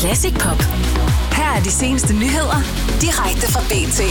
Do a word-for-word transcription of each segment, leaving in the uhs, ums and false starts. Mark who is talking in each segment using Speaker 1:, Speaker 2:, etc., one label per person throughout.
Speaker 1: Classic Pop. Her er de seneste nyheder, direkte fra B T.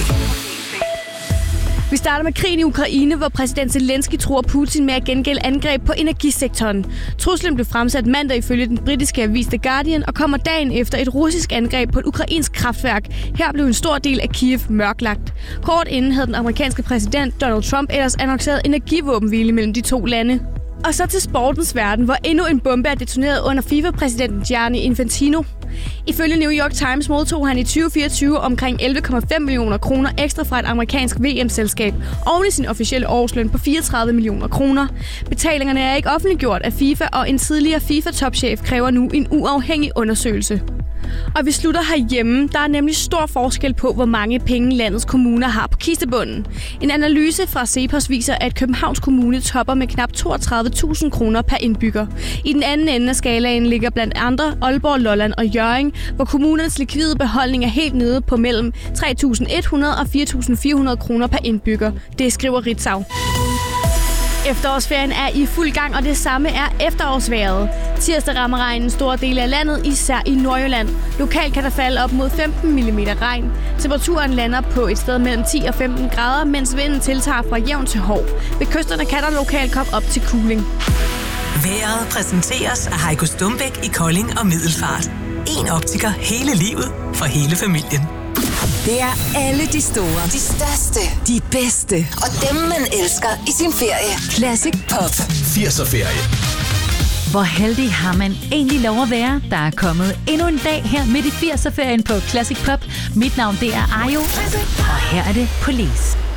Speaker 2: Vi starter med krigen i Ukraine, hvor præsident Zelensky truer Putin med at gengælde angreb på energisektoren. Truslen blev fremsat mandag ifølge den britiske avis The Guardian og kommer dagen efter et russisk angreb på et ukrainsk kraftværk. Her blev en stor del af Kiev mørklagt. Kort inden havde den amerikanske præsident Donald Trump ellers annonceret energivåbenhvile mellem de to lande. Og så til sportens verden, hvor endnu en bombe er detoneret under FIFA-præsidenten Gianni Infantino. Ifølge New York Times modtog han i tyve fireogtyve omkring elleve komma fem millioner kroner ekstra fra et amerikansk V M-selskab oven i sin officielle årsløn på fireogtredive millioner kroner. Betalingerne er ikke offentliggjort af FIFA, og en tidligere FIFA-topchef kræver nu en uafhængig undersøgelse. Og vi slutter herhjemme. Der er nemlig stor forskel på, hvor mange penge landets kommuner har på kistebunden. En analyse fra CEPOS viser, at Københavns Kommune topper med knap toogtredive tusind kroner per indbygger. I den anden ende af skalaen ligger blandt andre Aalborg, Lolland og Hjørring, hvor kommunernes likvide beholdning er helt nede på mellem tre tusind et hundrede og fire tusind fire hundrede kroner per indbygger. Det skriver Ritzau. Efterårsferien er i fuld gang, og det samme er efterårsvejret. Tirsdag rammer regnen store dele af landet, især i Nordjylland. Lokalt kan der falde op mod femten millimeter regn. Temperaturen lander på et sted mellem ti og femten grader, mens vinden tiltager fra jævn til hård. Ved kysterne kan der lokalt komme op til kuling.
Speaker 1: Vejret præsenteres af Heiko Stumbæk i Kolding og Middelfart. En optiker hele livet for hele familien. Det er alle de store, de største, de bedste og dem, man elsker i sin ferie. Classic Pop.
Speaker 3: firser-ferie.
Speaker 4: Hvor heldig har man egentlig lov at være? Der er kommet endnu en dag her midt i firser-ferien på Classic Pop. Mit navn det er Ayo, og her er det Police.